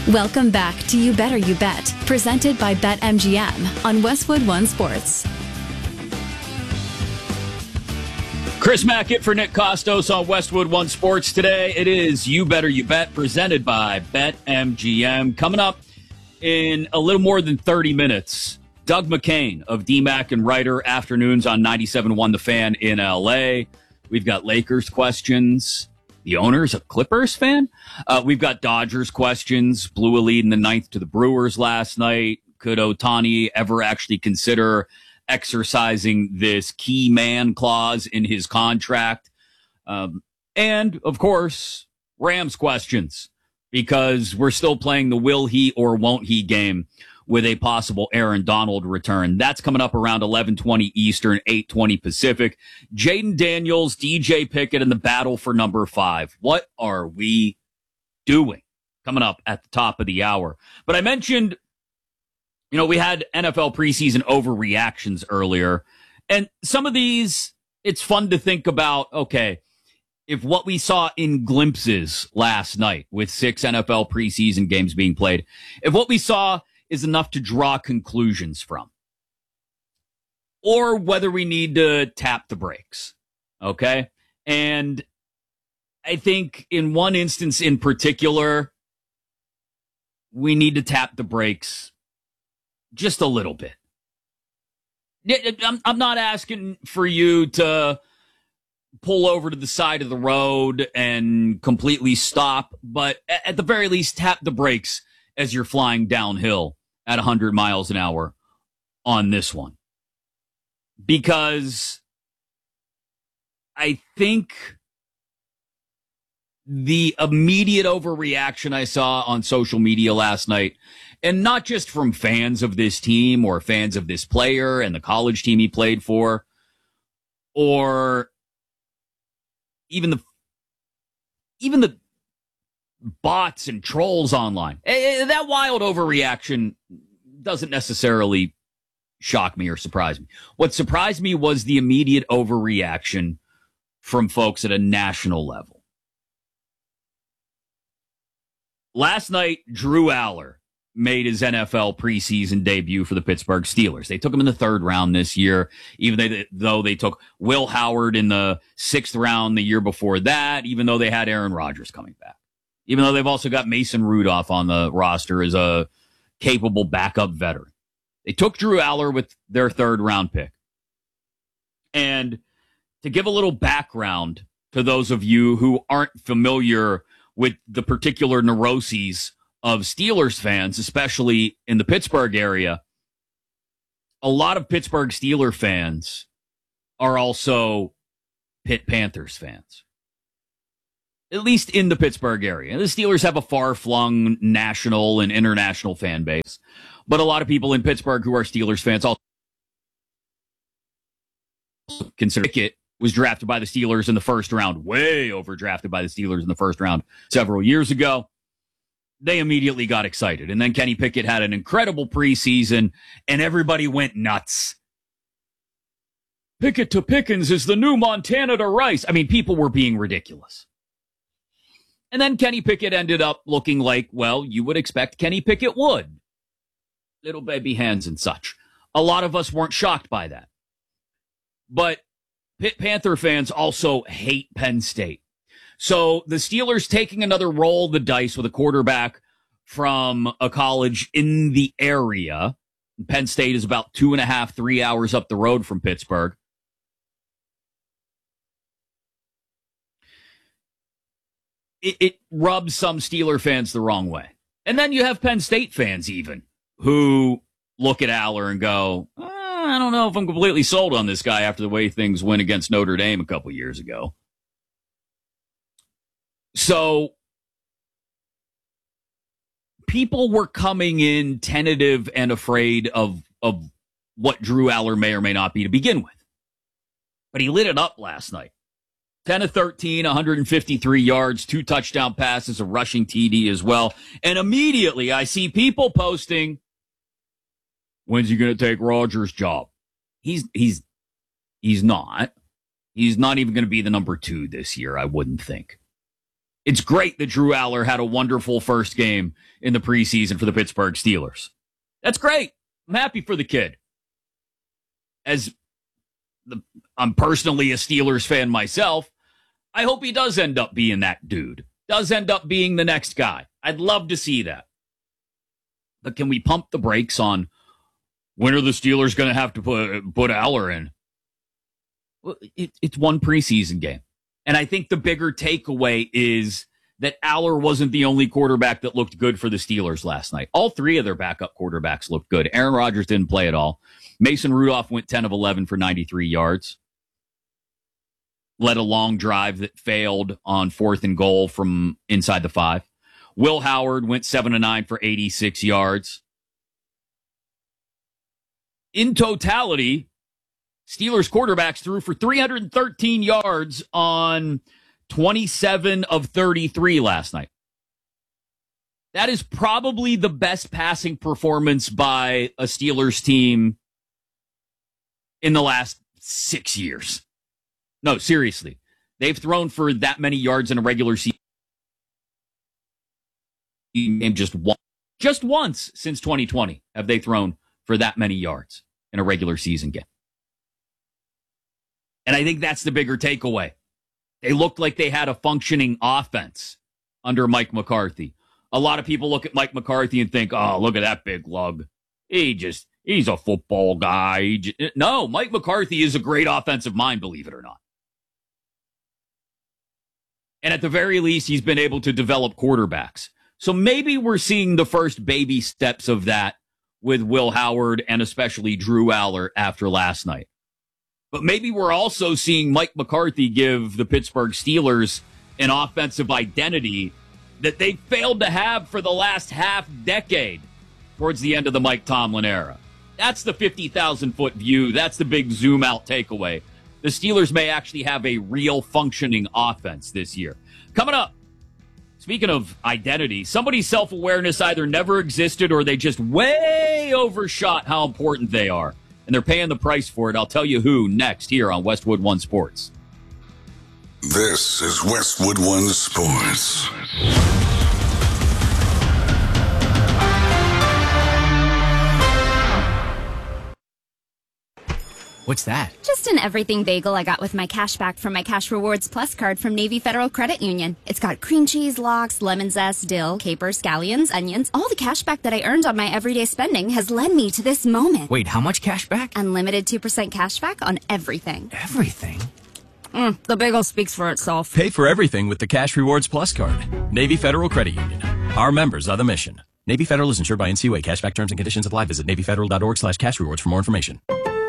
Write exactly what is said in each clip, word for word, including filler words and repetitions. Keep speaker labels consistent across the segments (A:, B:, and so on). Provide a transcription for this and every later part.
A: Welcome back to You Better You Bet, presented by BetMGM on Westwood One Sports.
B: Chris Mackett for Nick Costos on Westwood One Sports today. It is You Better You Bet, presented by BetMGM. Coming up in a little more than thirty minutes, Doug McCain of D Mac and Writer Afternoons on ninety-seven point one The Fan in L A. We've got Lakers questions. The owner's a Clippers fan. Uh, we've got Dodgers questions. Blew a lead in the ninth to the Brewers last night. Could Ohtani ever actually consider exercising this key man clause in his contract? Um, and, of course, Rams questions, because we're still playing the will he or won't he game with a possible Aaron Donald return. That's coming up around eleven twenty Eastern, eight twenty Pacific. Jaden Daniels, D J Pickett, and the battle for number five. What are we doing? Coming up at the top of the hour. But I mentioned, you know, we had N F L preseason overreactions earlier. And some of these, it's fun to think about, okay, if what we saw in glimpses last night with six N F L preseason games being played, if what we saw is enough to draw conclusions from, or whether we need to tap the brakes. Okay. And I think in one instance in particular, we need to tap the brakes just a little bit. I'm, I'm not asking for you to pull over to the side of the road and completely stop, but at the very least, tap the brakes as you're flying downhill at one hundred miles an hour on this one. Because I think the immediate overreaction I saw on social media last night, and not just from fans of this team or fans of this player and the college team he played for, or even the even the bots and trolls online. That wild overreaction doesn't necessarily shock me or surprise me. What surprised me was the immediate overreaction from folks at a national level. Last night, Drew Aller made his N F L preseason debut for the Pittsburgh Steelers. They took him in the third round this year, even though they took Will Howard in the sixth round the year before that, even though they had Aaron Rodgers coming back. Even though they've also got Mason Rudolph on the roster as a capable backup veteran. They took Drew Aller with their third round pick. And to give a little background to those of you who aren't familiar with the particular neuroses of Steelers fans, especially in the Pittsburgh area, a lot of Pittsburgh Steelers fans are also Pitt Panthers fans. At least in the Pittsburgh area. The Steelers have a far-flung national and international fan base. But a lot of people in Pittsburgh who are Steelers fans also consider Pickett was drafted by the Steelers in the first round, way overdrafted by the Steelers in the first round several years ago. They immediately got excited. And then Kenny Pickett had an incredible preseason, and everybody went nuts. Pickett to Pickens is the new Montana to Rice. I mean, people were being ridiculous. And then Kenny Pickett ended up looking like, well, you would expect Kenny Pickett would. Little baby hands and such. A lot of us weren't shocked by that. But Pitt Panther fans also hate Penn State. So the Steelers taking another roll of the dice with a quarterback from a college in the area. Penn State is about two and a half, three hours up the road from Pittsburgh. It, it rubs some Steeler fans the wrong way. And then you have Penn State fans even who look at Aller and go, uh, I don't know if I'm completely sold on this guy after the way things went against Notre Dame a couple years ago. So people were coming in tentative and afraid of, of what Drew Aller may or may not be to begin with. But he lit it up last night. ten of thirteen, one hundred fifty-three yards, two touchdown passes, a rushing T D as well. And immediately I see people posting, when's he going to take Rodgers' job? He's, he's, he's not. He's not even going to be the number two this year, I wouldn't think. It's great that Drew Aller had a wonderful first game in the preseason for the Pittsburgh Steelers. That's great. I'm happy for the kid. As the, I'm personally a Steelers fan myself, I hope he does end up being that dude. Does end up being the next guy. I'd love to see that. But can we pump the brakes on when are the Steelers going to have to put, put Aller in? Well, it, it's one preseason game. And I think the bigger takeaway is that Aller wasn't the only quarterback that looked good for the Steelers last night. All three of their backup quarterbacks looked good. Aaron Rodgers didn't play at all. Mason Rudolph went ten of eleven for ninety-three yards. Led a long drive that failed on fourth and goal from inside the five. Will Howard went seven of nine for eighty-six yards. In totality, Steelers quarterbacks threw for three hundred thirteen yards on twenty-seven of thirty-three last night. That is probably the best passing performance by a Steelers team in the last six years. No, seriously. They've thrown for that many yards in a regular season game just once. Just once since twenty twenty have they thrown for that many yards in a regular season game. And I think that's the bigger takeaway. They looked like they had a functioning offense under Mike McCarthy. A lot of people look at Mike McCarthy and think, oh, look at that big lug. He just, he's a football guy. He just, no, Mike McCarthy is a great offensive mind, believe it or not. And at the very least, he's been able to develop quarterbacks. So maybe we're seeing the first baby steps of that with Will Howard and especially Drew Aller after last night. But maybe we're also seeing Mike McCarthy give the Pittsburgh Steelers an offensive identity that they failed to have for the last half decade towards the end of the Mike Tomlin era. That's the fifty thousand foot view. That's the big zoom out takeaway. The Steelers may actually have a real functioning offense this year. Coming up, speaking of identity, somebody's self-awareness either never existed or they just way overshot how important they are. And they're paying the price for it. I'll tell you who next here on Westwood One Sports.
C: This is Westwood One Sports.
D: What's that?
E: Just an everything bagel I got with my cash back from my Cash Rewards Plus card from Navy Federal Credit Union. It's got cream cheese, lox, lemon zest, dill, capers, scallions, onions. All the cash back that I earned on my everyday spending has led me to this moment.
D: Wait, how much cash back?
E: Unlimited two percent cash back on everything.
D: Everything?
E: Mm, the bagel speaks for itself.
F: Pay for everything with the Cash Rewards Plus card. Navy Federal Credit Union. Our members are the mission. Navy Federal is insured by N C U A. Cashback terms and conditions apply. Visit NavyFederal.org slash cash rewards for more information.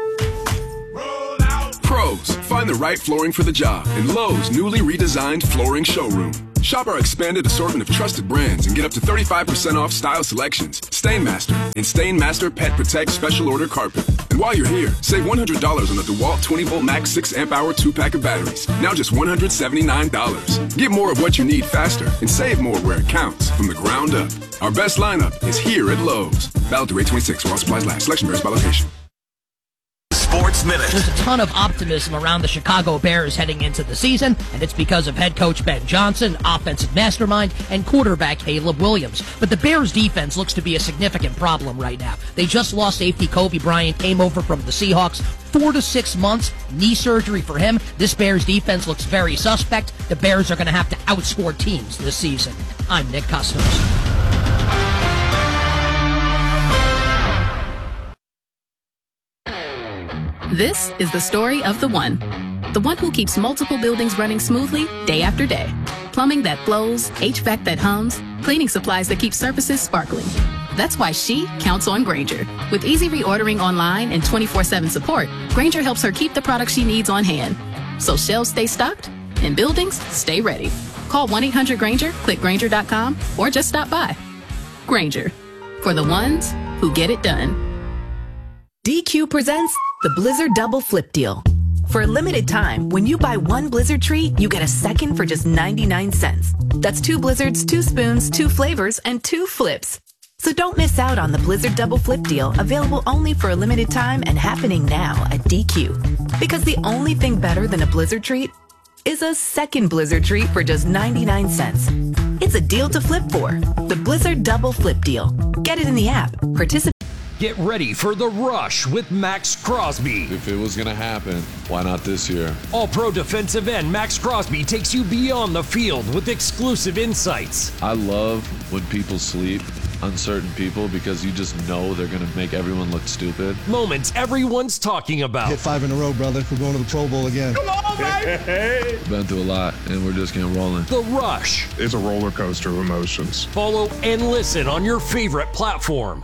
G: Pros, find the right flooring for the job in Lowe's newly redesigned flooring showroom. Shop our expanded assortment of trusted brands and get up to thirty-five percent off style selections, Stainmaster, and Stainmaster Pet Protect Special Order Carpet. And while you're here, save one hundred dollars on the DeWalt twenty volt Max six amp hour two pack of batteries. Now just one hundred seventy-nine dollars. Get more of what you need faster and save more where it counts from the ground up. Our best lineup is here at Lowe's. Valid through eight twenty-six while supplies last. Selection varies by location.
C: Sports Minute.
H: There's a ton of optimism around the Chicago Bears heading into the season, and it's because of head coach Ben Johnson, offensive mastermind, and quarterback Caleb Williams. But the Bears defense looks to be a significant problem right now. They just lost safety Kobe Bryant, came over from the Seahawks. Four to six months, knee surgery for him. This Bears defense looks very suspect. The Bears are going to have to outscore teams this season. I'm Nick Custos.
I: This is the story of the one. The one who keeps multiple buildings running smoothly day after day. Plumbing that flows, H V A C that hums, cleaning supplies that keep surfaces sparkling. That's why she counts on Grainger. With easy reordering online and twenty-four seven support, Grainger helps her keep the products she needs on hand. So shelves stay stocked and buildings stay ready. Call one eight hundred Grainger, click Grainger dot com, or just stop by. Grainger, for the ones who get it done.
J: D Q presents the Blizzard Double Flip Deal. For a limited time, when you buy one Blizzard treat, you get a second for just ninety-nine cents. That's two Blizzards, two spoons, two flavors, and two flips. So don't miss out on the Blizzard Double Flip Deal, available only for a limited time and happening now at D Q. Because the only thing better than a Blizzard treat is a second Blizzard treat for just ninety-nine cents. It's a deal to flip for. The Blizzard Double Flip Deal. Get it in the app. Participate.
K: Get ready for the rush with Max Crosby.
L: If it was going to happen, why not this year?
K: All-pro defensive end Max Crosby takes you beyond the field with exclusive insights.
L: I love when people sleep on certain people because you just know they're going to make everyone look stupid.
K: Moments everyone's talking about.
M: Hit five in a row, brother. We're going to the Pro Bowl again.
L: Come on, baby! Been through a lot, and we're just getting rolling.
K: The Rush.
N: It's a roller coaster of emotions.
K: Follow and listen on your favorite platform.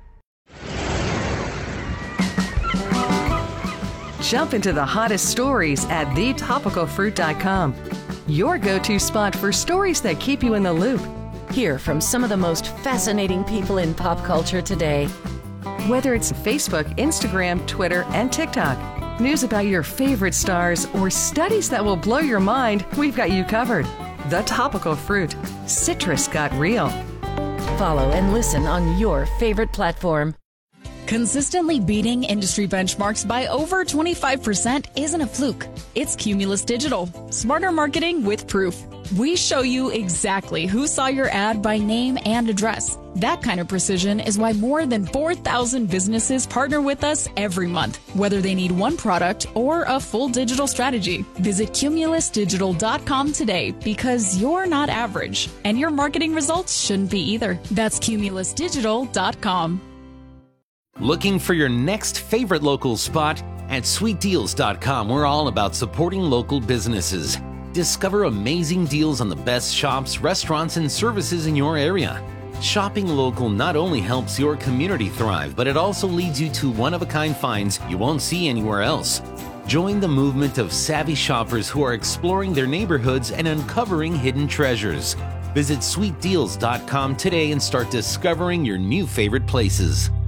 O: Jump into the hottest stories at the topical fruit dot com. Your go-to spot for stories that keep you in the loop.
P: Hear from some of the most fascinating people in pop culture today.
O: Whether it's Facebook, Instagram, Twitter, and TikTok, news about your favorite stars, or studies that will blow your mind, we've got you covered. The Topical Fruit. Citrus got real.
P: Follow and listen on your favorite platform.
Q: Consistently beating industry benchmarks by over twenty-five percent isn't a fluke. It's Cumulus Digital. Smarter marketing with proof. We show you exactly who saw your ad by name and address. That kind of precision is why more than four thousand businesses partner with us every month, whether they need one product or a full digital strategy. Visit cumulus digital dot com today because you're not average, and your marketing results shouldn't be either. That's cumulus digital dot com.
R: Looking for your next favorite local spot? At sweet deals dot com, we're all about supporting local businesses. Discover amazing deals on the best shops, restaurants, and services in your area. Shopping local not only helps your community thrive, but it also leads you to one-of-a-kind finds you won't see anywhere else. Join the movement of savvy shoppers who are exploring their neighborhoods and uncovering hidden treasures. Visit sweet deals dot com today and start discovering your new favorite places.